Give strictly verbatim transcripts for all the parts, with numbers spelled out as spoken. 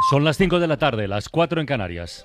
Son las cinco de la tarde, las cuatro en Canarias.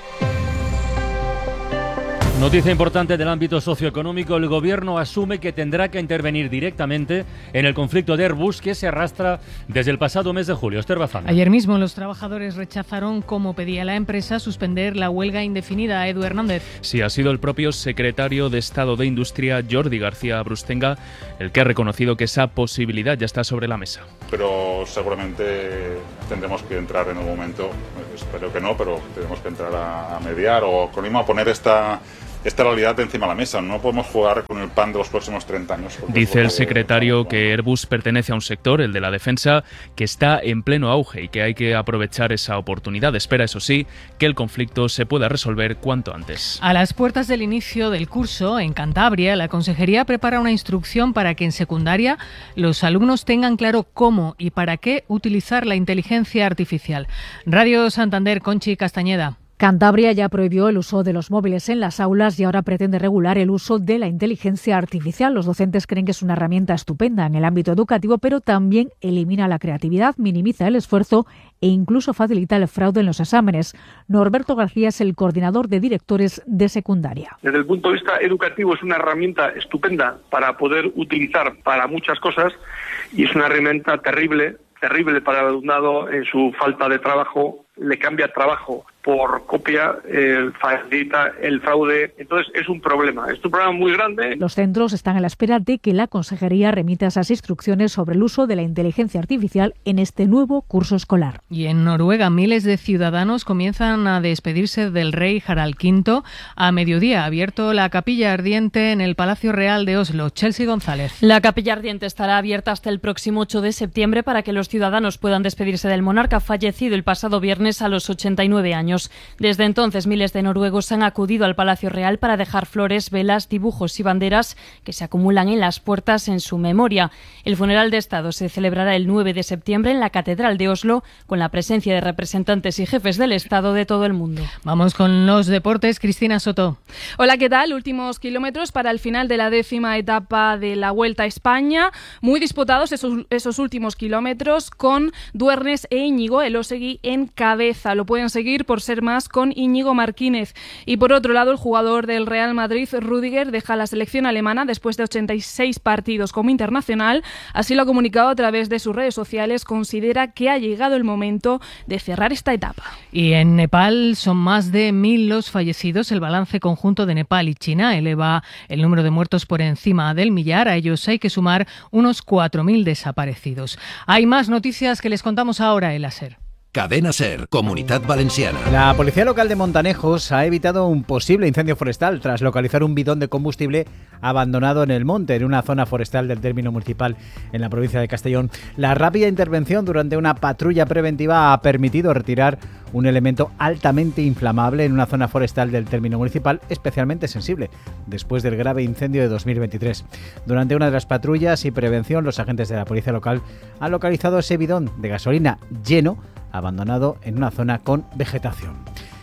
Noticia importante del ámbito socioeconómico. El Gobierno asume que tendrá que intervenir directamente en el conflicto de Airbus que se arrastra desde el pasado mes de julio. Esther Bazán. Ayer mismo los trabajadores rechazaron, como pedía la empresa, suspender la huelga indefinida. Edu Hernández. Sí, ha sido el propio secretario de Estado de Industria, Jordi García Brustenga, el que ha reconocido que esa posibilidad ya está sobre la mesa. Pero seguramente tendremos que entrar en un momento, espero que no, pero tenemos que entrar a, a mediar o con mismo a poner esta... esta realidad encima de la mesa. No podemos jugar con el pan de los próximos treinta años. Dice el secretario que Airbus pertenece a un sector, el de la defensa, que está en pleno auge y que hay que aprovechar esa oportunidad. Espera, eso sí, que el conflicto se pueda resolver cuanto antes. A las puertas del inicio del curso, en Cantabria, la Consejería prepara una instrucción para que en secundaria los alumnos tengan claro cómo y para qué utilizar la inteligencia artificial. Radio Santander, Conchi Castañeda. Cantabria ya prohibió el uso de los móviles en las aulas y ahora pretende regular el uso de la inteligencia artificial. Los docentes creen que es una herramienta estupenda en el ámbito educativo, pero también elimina la creatividad, minimiza el esfuerzo e incluso facilita el fraude en los exámenes. Norberto García es el coordinador de directores de secundaria. Desde el punto de vista educativo es una herramienta estupenda para poder utilizar para muchas cosas y es una herramienta terrible, terrible para el alumnado en su falta de trabajo. Le cambia trabajo por copia, eh, facilita el fraude. Entonces es un problema, es un problema muy grande. Los centros están a la espera de que la Consejería remita esas instrucciones sobre el uso de la inteligencia artificial en este nuevo curso escolar. Y en Noruega miles de ciudadanos comienzan a despedirse del rey Harald quinto. A mediodía ha abierto la capilla ardiente en el Palacio Real de Oslo. Chelsea González. La capilla ardiente estará abierta hasta el próximo ocho de septiembre para que los ciudadanos puedan despedirse del monarca fallecido el pasado viernes a los ochenta y nueve años. Desde entonces, miles de noruegos han acudido al Palacio Real para dejar flores, velas, dibujos y banderas que se acumulan en las puertas en su memoria. El funeral de Estado se celebrará el nueve de septiembre en la Catedral de Oslo, con la presencia de representantes y jefes del Estado de todo el mundo. Vamos con los deportes. Cristina Soto. Hola, ¿qué tal? Últimos kilómetros para el final de la décima etapa de la Vuelta a España. Muy disputados esos, esos últimos kilómetros con Duernes e Íñigo Elósegui en cabeza. Lo pueden seguir por ser más con Íñigo Martínez. Y por otro lado, el jugador del Real Madrid, Rüdiger, deja la selección alemana después de ochenta y seis partidos como internacional. Así lo ha comunicado a través de sus redes sociales. Considera que ha llegado el momento de cerrar esta etapa. Y en Nepal son más de mil los fallecidos. El balance conjunto de Nepal y China eleva el número de muertos por encima del millar. A ellos hay que sumar unos cuatro mil desaparecidos. Hay más noticias que les contamos ahora en la SER. Cadena SER, Comunidad Valenciana. La Policía Local de Montanejos ha evitado un posible incendio forestal tras localizar un bidón de combustible abandonado en el monte, en una zona forestal del término municipal en la provincia de Castellón. La rápida intervención durante una patrulla preventiva ha permitido retirar un elemento altamente inflamable en una zona forestal del término municipal especialmente sensible, después del grave incendio de dos mil veintitrés. Durante una de las patrullas y prevención, los agentes de la Policía Local han localizado ese bidón de gasolina lleno, abandonado en una zona con vegetación.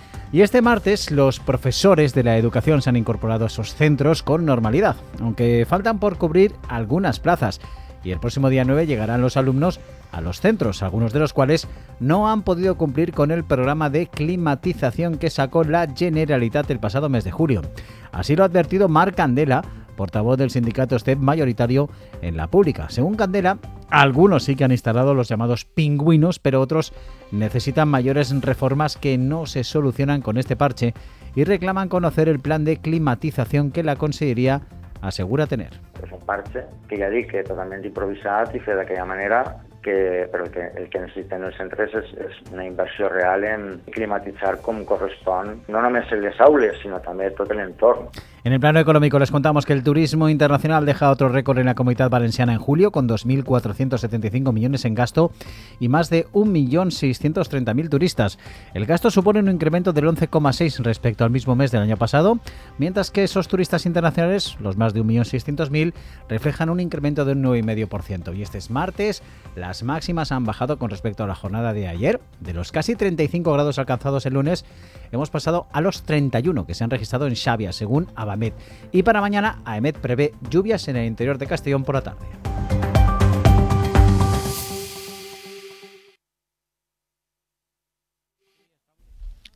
Y este martes los profesores de la educación se han incorporado a esos centros con normalidad, aunque faltan por cubrir algunas plazas. Y el próximo día nueve llegarán los alumnos a los centros, algunos de los cuales no han podido cumplir con el programa de climatización que sacó la Generalitat el pasado mes de julio. Así lo ha advertido Marc Candela, portavoz del sindicato S T E P mayoritario en la pública. Según Candela, algunos sí que han instalado los llamados pingüinos, pero otros necesitan mayores reformas que no se solucionan con este parche y reclaman conocer el plan de climatización que la Conselleria asegura tener. És un parche que ja dic que totalment improvisat i fet d'aquella manera, que, però el que, el que necessiten els centres és, és una inversió real en climatitzar com correspon, no només en les aules, sinó també tot l'entorn. En el plano económico les contamos que el turismo internacional deja otro récord en la Comunidad Valenciana en julio, con dos mil cuatrocientos setenta y cinco millones en gasto y más de un millón seiscientos treinta mil turistas. El gasto supone un incremento del once coma seis por ciento respecto al mismo mes del año pasado, mientras que esos turistas internacionales, los más de un millón seiscientos mil, reflejan un incremento de un nueve coma cinco por ciento. Y este es martes, las máximas han bajado con respecto a la jornada de ayer. De los casi treinta y cinco grados alcanzados el lunes, hemos pasado a los treinta y uno que se han registrado en Xàbia, según Abamet. Y para mañana, AEMET prevé lluvias en el interior de Castellón por la tarde.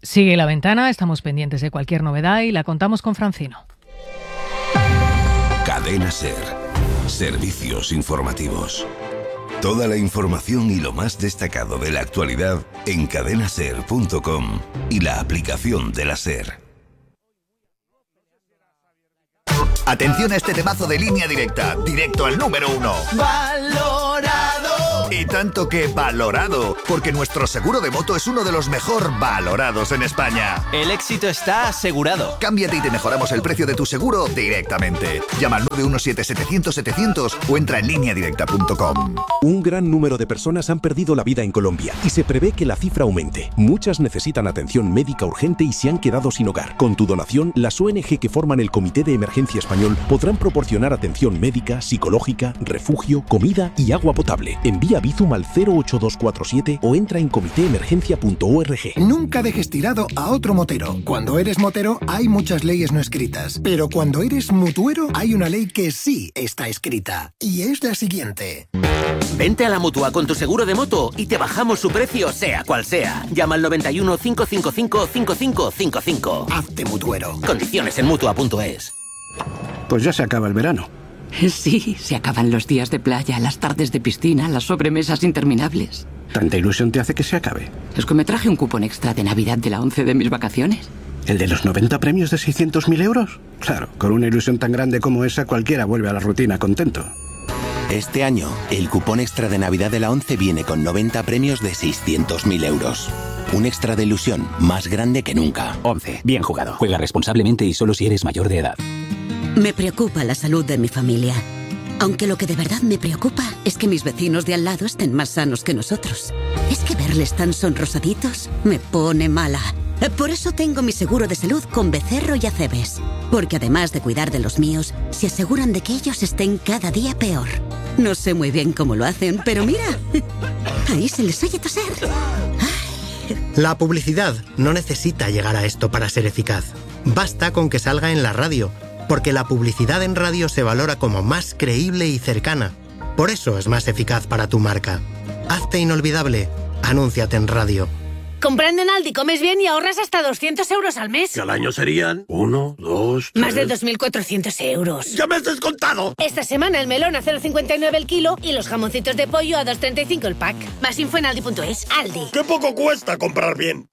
Sigue La Ventana, estamos pendientes de cualquier novedad y la contamos con Francino. Cadena SER. Servicios informativos. Toda la información y lo más destacado de la actualidad en cadena ser punto com y la aplicación de la SER. Atención a este temazo de Línea Directa, directo al número uno. ¡Valorado! Y tanto que valorado, porque nuestro seguro de moto es uno de los mejor valorados en España. El éxito está asegurado. Cámbiate y te mejoramos el precio de tu seguro directamente. Llama al nueve uno siete setecientos setecientos o entra en línea directa punto com. Un gran número de personas han perdido la vida en Colombia y se prevé que la cifra aumente. Muchas necesitan atención médica urgente y se han quedado sin hogar. Con tu donación, las O N G que forman el Comité de Emergencia Español podrán proporcionar atención médica, psicológica, refugio, comida y agua potable. Envía Bizum al cero ocho dos cuatro siete o entra en comité emergencia punto org. Nunca dejes tirado a otro motero. Cuando eres motero hay muchas leyes no escritas, pero cuando eres mutuero hay una ley que sí está escrita y es la siguiente. Vente a la Mutua con tu seguro de moto y te bajamos su precio sea cual sea. Llama al noventa y uno, cinco cinco cinco, cinco cinco cinco cinco. Hazte mutuero. Condiciones en mutua punto es. Pues ya se acaba el verano. Sí, se acaban los días de playa, las tardes de piscina, las sobremesas interminables. ¿Tanta ilusión te hace que se acabe? Es que me traje un cupón extra de Navidad de la once de mis vacaciones. ¿El de los noventa premios de seiscientos mil euros? Claro, con una ilusión tan grande como esa cualquiera vuelve a la rutina contento. Este año, el cupón extra de Navidad de la once viene con noventa premios de seiscientos mil euros. Un extra de ilusión más grande que nunca. once. Bien jugado. Juega responsablemente y solo si eres mayor de edad. Me preocupa la salud de mi familia. Aunque lo que de verdad me preocupa es que mis vecinos de al lado estén más sanos que nosotros. Es que verles tan sonrosaditos me pone mala. Por eso tengo mi seguro de salud con Becerro y Acebes. Porque además de cuidar de los míos, se aseguran de que ellos estén cada día peor. No sé muy bien cómo lo hacen, pero mira, ahí se les oye toser. La publicidad no necesita llegar a esto para ser eficaz. Basta con que salga en la radio, porque la publicidad en radio se valora como más creíble y cercana. Por eso es más eficaz para tu marca. Hazte inolvidable. Anúnciate en radio. Comprando en Aldi comes bien y ahorras hasta doscientos euros al mes. Que al año serían uno, dos, tres... Más de dos mil cuatrocientos euros. ¡Ya me has descontado! Esta semana el melón a cero coma cincuenta y nueve el kilo y los jamoncitos de pollo a dos coma treinta y cinco el pack. Más info en aldi punto es. Aldi. ¡Qué poco cuesta comprar bien!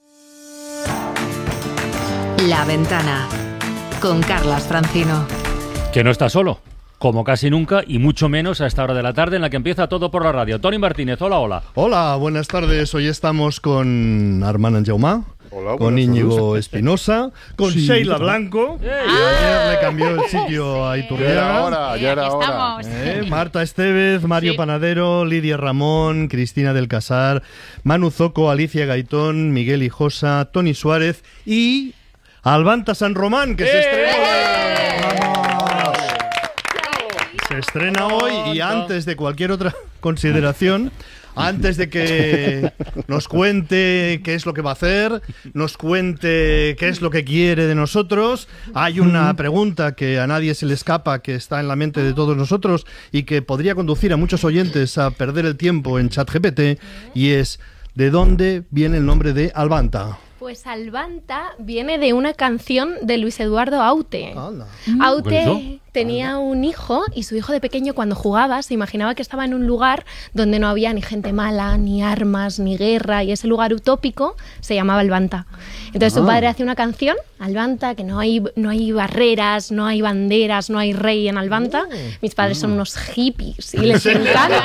La Ventana, con Carlas Francino. Que no está solo, como casi nunca, y mucho menos a esta hora de la tarde en la que empieza todo por la radio. Toni Martínez, hola, hola. Hola, buenas tardes. Hoy estamos con Armand Anjaumá, hola, con Íñigo Espinosa, con sí, Sheila Blanco, ¡Ey! que ayer le cambió el sitio a Iturriaga. Ya era hora, ya era hora. Eh, Marta Estevez, Mario sí. Panadero, Lidia Ramón, Cristina del Casar, Manu Zoco, Alicia Gaitón, Miguel Hijosa, Toni Suárez y Albanta San Román, que ¡Eh! se estrena hoy. Se estrena hoy y antes de cualquier otra consideración, antes de que nos cuente qué es lo que va a hacer, nos cuente qué es lo que quiere de nosotros, hay una pregunta que a nadie se le escapa, que está en la mente de todos nosotros y que podría conducir a muchos oyentes a perder el tiempo en ChatGPT, y es: ¿de dónde viene el nombre de Albanta? Pues Albanta viene de una canción de Luis Eduardo Aute. Anda. Aute tenía un hijo y su hijo de pequeño, cuando jugaba, se imaginaba que estaba en un lugar donde no había ni gente mala, ni armas, ni guerra, y ese lugar utópico se llamaba Albanta. Entonces ah. su padre hacía una canción, Albanta, que no hay, no hay barreras, no hay banderas, no hay rey en Albanta. Oh. Mis padres oh. son unos hippies y les encanta.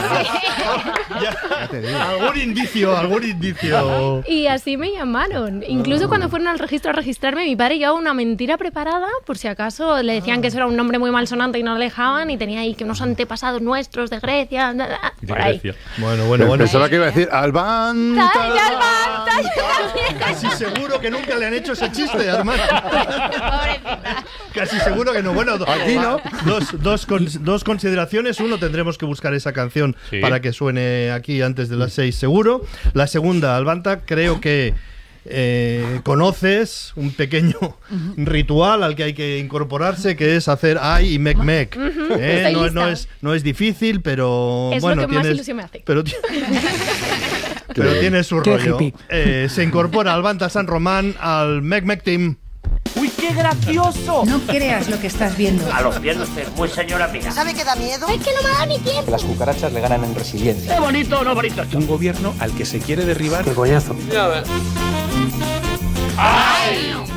ya, ya algún indicio, algún indicio. Y así me llamaron. Incluso oh. cuando fueron al registro a registrarme, mi padre llevaba una mentira preparada, por si acaso le decían oh. que eso era un nombre muy malsonante y no le dejaban, y tenía ahí que unos antepasados nuestros de Grecia, bla, bla, por de ahí. Grecia. Bueno, bueno, bueno. Pensaba que iba a decir Albanta. Albanta, Albanta. Casi seguro que nunca le han hecho ese chiste, hermano. Casi seguro que no. Bueno, aquí no. Dos, dos, con, dos consideraciones. Uno, tendremos que buscar esa canción sí. para que suene aquí antes de las seis, seguro. La segunda, Albanta, creo que Eh, conoces un pequeño uh-huh. ritual al que hay que incorporarse, que es hacer ay y mec mec. Uh-huh. eh, no, no, es, no es difícil, pero es bueno, lo que tienes, más ilusión me hace. Pero que pero tiene su Qué rollo. hippie. Eh, se incorpora Albanta San Román al Mec Mec Team. ¡Uy, qué gracioso! No creas lo que estás viendo. A los pies de usted, muy señora mía. ¿Sabe qué da miedo? Es que no me ha dado ni tiempo. Las cucarachas le ganan en resiliencia. ¡Qué bonito, no bonito! Un gobierno al que se quiere derribar. ¡Qué coñazo! Ya ves. ¡Ay!